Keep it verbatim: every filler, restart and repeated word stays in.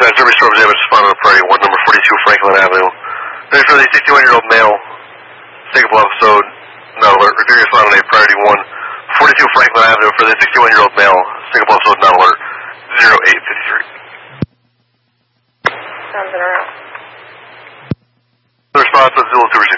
Dispatch, every storm damage responded to priority one, number forty-two Franklin Avenue. Ready for the sixty-one-year-old male. Sinkable episode, not alert. Repeat responded to priority one, forty-two Franklin Avenue for the sixty-one-year-old male. Sinkable episode, not alert. zero eight fifty-three. Sounds in around. The response was Zulu two received.